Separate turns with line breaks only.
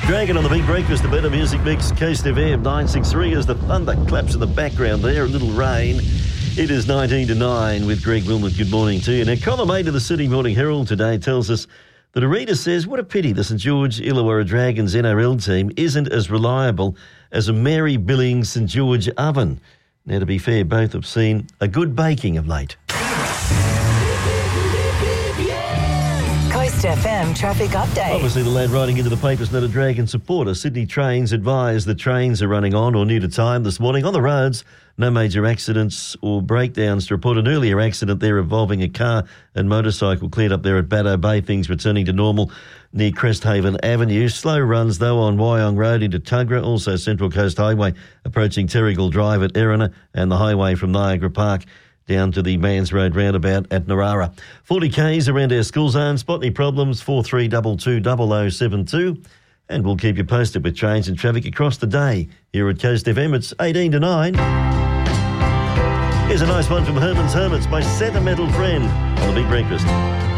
Dragon on the Big Breakfast, the Better Music Mix, Coast FM 963 as the thunder claps in the background there, a little rain. It is 19 to 9 with Greg Wilmot. Good morning to you. Now, column 8 of the Sydney Morning Herald today tells us that a reader says, what a pity the St George Illawarra Dragons NRL team isn't as reliable as a Mary Billings St George oven. Now, to be fair, both have seen a good baking of late.
Coast FM traffic update.
Obviously, the lad writing into the paper's not a Dragon supporter. Sydney Trains advise the trains are running on or near to time this morning. On the roads, no major accidents or breakdowns to report. An earlier accident there involving a car and motorcycle cleared up there at Baddo Bay. Things returning to normal near Cresthaven Avenue. Slow runs, though, on Wyong Road into Tuggerah. Also, Central Coast Highway approaching Terrigal Drive at Erina and the highway from Niagara Park down to the Mans Road roundabout at Narara. 40 Ks around our school zone. Spot any problems, 4322 0072. And we'll keep you posted with trains and traffic across the day here at Coast FM. It's 18 to 9. Here's a nice one from Herman's Hermits, my sentimental friend on the Big Breakfast.